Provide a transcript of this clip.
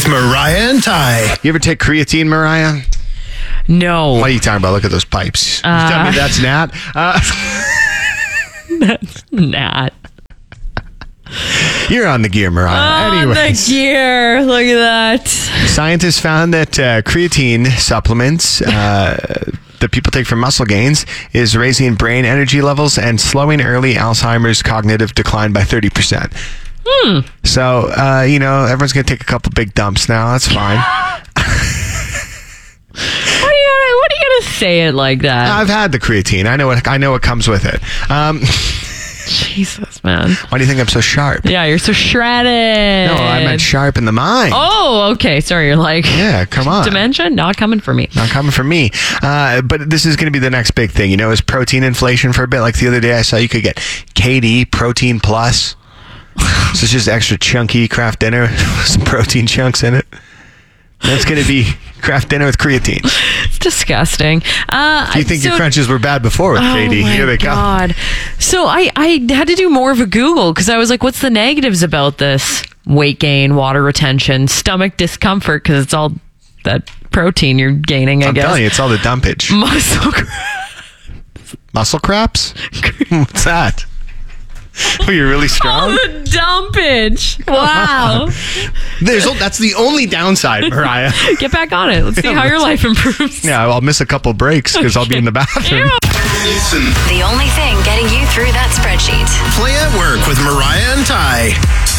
with Mariah and Ty. You ever take creatine, Mariah? No. What are you talking about? Look at those pipes. You tell me that's Nat? That's not. You're on the gear, Mariah. Anyways. The gear. Look at that. Scientists found that creatine supplements that people take for muscle gains is raising brain energy levels and slowing early Alzheimer's cognitive decline by 30%. So, everyone's going to take a couple big dumps now. That's fine. What are you gonna say it like that? I've had the creatine. I know what comes with it. Jesus, man. Why do you think I'm so sharp? Yeah, you're so shredded. No, I meant sharp in the mind. Oh, okay. Sorry, you're like... Yeah, come on. Dementia? Not coming for me. Not coming for me. But this is going to be the next big thing. Is protein inflation for a bit. Like the other day I saw you could get KD Protein Plus. So it's just extra chunky Kraft dinner with some protein chunks in it. That's going to be Kraft dinner with creatine. It's disgusting. Do you think your crunches were bad before with KD? Here they come. God. So I had to do more of a Google because I was like, what's the negatives about this? Weight gain, water retention, stomach discomfort because it's all that protein you're gaining, I guess. I'm telling you, it's all the dumpage. Muscle craps? What's that? Oh, you're really strong? Oh, the dumpage. Wow. That's the only downside, Mariah. Get back on it. Let's see how your life improves. Yeah, I'll miss a couple breaks because I'll be in the bathroom. Listen. The only thing getting you through that spreadsheet. Play at work with Mariah and Ty.